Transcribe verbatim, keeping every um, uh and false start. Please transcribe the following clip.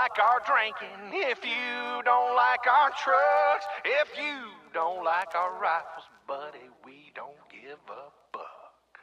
like our drinking, if you don't like our trucks, if you don't like our rifles, buddy, we don't give a fuck.